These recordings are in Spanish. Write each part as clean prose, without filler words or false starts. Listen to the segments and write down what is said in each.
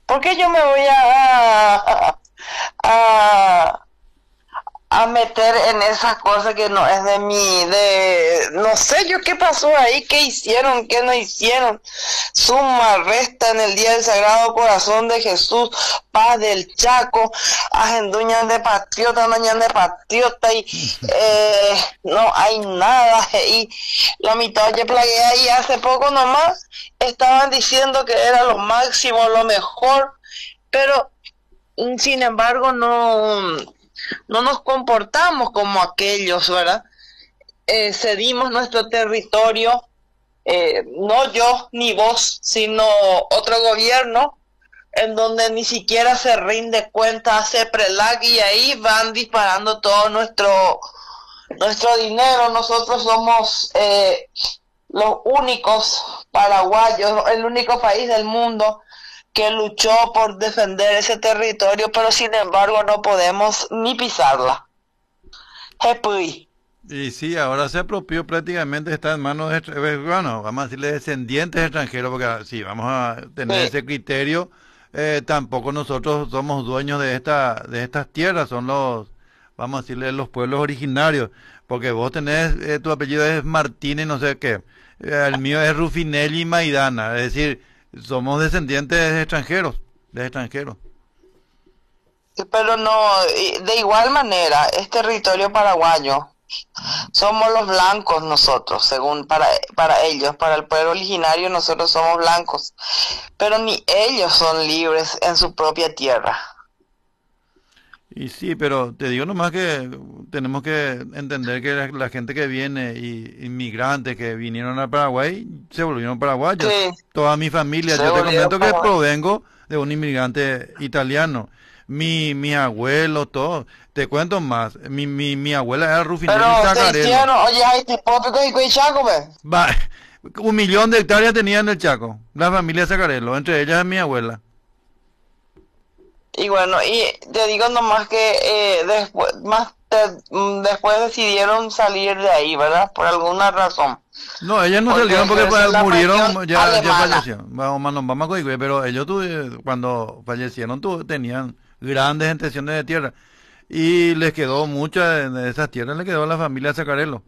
¿Por qué yo me voy a, a meter en esas cosas que no es de mí, no sé yo qué pasó ahí, qué hicieron, qué no hicieron? Suma, resta en el día del Sagrado Corazón de Jesús, paz del Chaco, agenduñan de patriota, mañana de patriota, y no hay nada, y la mitad que plagué ahí hace poco nomás, estaban diciendo que era lo máximo, lo mejor, pero sin embargo no nos comportamos como aquellos, ¿verdad? Cedimos nuestro territorio, no yo ni vos, sino otro gobierno, en donde ni siquiera se rinde cuenta, hace prelag y ahí van disparando todo nuestro dinero. Nosotros somos los únicos paraguayos, el único país del mundo que luchó por defender ese territorio, pero sin embargo no podemos ni pisarla. Jepuy. Y sí, ahora se apropió prácticamente, está en manos de, bueno, vamos a decirle descendientes extranjeros, porque sí, vamos a tener Sí. ese criterio. Tampoco nosotros somos dueños de estas tierras, son los, vamos a decirle, los pueblos originarios, porque vos tenés, tu apellido es Martínez, no sé qué, el mío es Rufinelli Maidana, es decir, somos descendientes de extranjeros, de extranjeros. Pero no, de igual manera, es territorio paraguayo. Somos los blancos nosotros, según para ellos, para el pueblo originario nosotros somos blancos, pero ni ellos son libres en su propia tierra. Y sí, pero te digo nomás que tenemos que entender que la gente que viene y inmigrantes que vinieron a Paraguay se volvieron paraguayos. Sí, Toda mi familia, se yo te volvieron comento que paraguayos. provengo de un inmigrante italiano. Mi abuelo, todo. Te cuento más. Mi abuela era Rufinelli Pero te Sacarello. hicieron, oye, hay tipópico y cuichaco, ve. Va, 1 millón de hectáreas tenía en el Chaco. La familia Sacarello, entre ellas mi abuela. Y bueno, y te digo nomás que después decidieron salir de ahí, ¿verdad? Por alguna razón. No, ellas no Porque salieron porque ejercen la presión murieron, ya alemana. fallecieron. Vamos, no vamos a cohibir, pero ellos cuando fallecieron tenían grandes extensiones de tierra y les quedó mucha de esas tierras, les quedó a la familia Sacarello.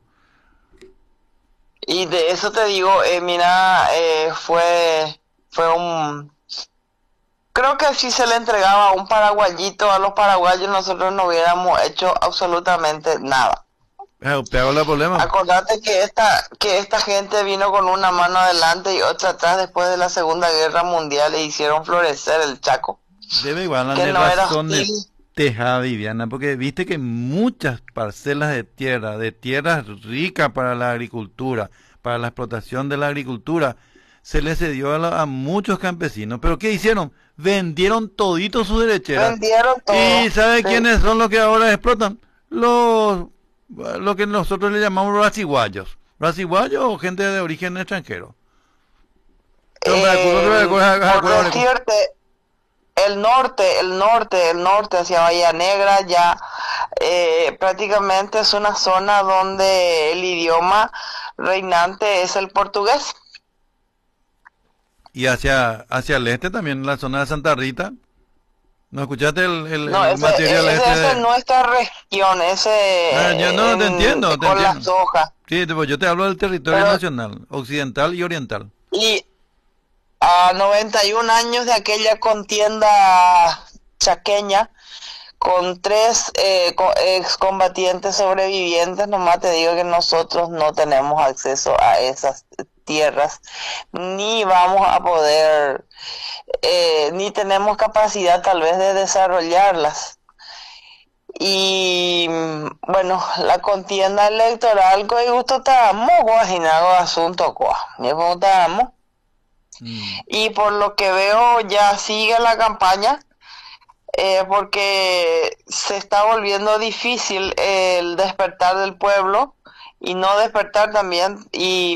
Y de eso te digo, mira, fue creo que si se le entregaba un paraguayito a los paraguayos, nosotros no hubiéramos hecho absolutamente nada. Te hago el problema. Acordate que esta gente vino con una mano adelante y otra atrás después de la Segunda Guerra Mundial e hicieron florecer el Chaco, Debe igual que de no era razones hostil. teja, Viviana, porque viste que muchas parcelas de tierras ricas para la agricultura, para la explotación de la agricultura, se les cedió a muchos campesinos. ¿Pero qué hicieron? Vendieron todito sus derecheras. Vendieron ¿Y todo. sabe Sí. quiénes son los que ahora explotan? Lo que nosotros le llamamos raciguayos. Raciguayos o gente de origen extranjero. Por decirte, el norte hacia Bahía Negra ya prácticamente es una zona donde el idioma reinante es el portugués. Y hacia el este también, la zona de Santa Rita. ¿No escuchaste No, el material este ese es de... nuestra región, Yo no te entiendo, te con la entiendo. soja. Sí, pues yo te hablo del territorio Pero, nacional, occidental y oriental. y a 91 años de aquella contienda chaqueña, con tres excombatientes sobrevivientes, nomás te digo que nosotros no tenemos acceso a esas tierras, ni vamos a poder, ni tenemos capacidad tal vez de desarrollarlas. Y bueno, la contienda electoral, que gusto estábamos, guajinago asunto, me preguntábamos. Mm. Y por lo que veo ya sigue la campaña, porque se está volviendo difícil el despertar del pueblo y no despertar también, y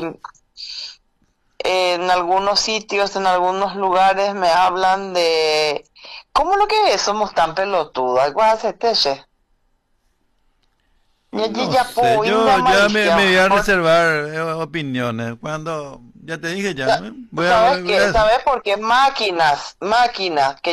en algunos sitios, en algunos lugares me hablan de cómo lo que es, somos tan pelotudos, algo hace teche. No sé, yo ya me voy a reservar opiniones. Cuando, ya te dije ya, ¿eh? Voy a, ¿Sabes voy qué? a- ¿Sabes por qué? Máquinas que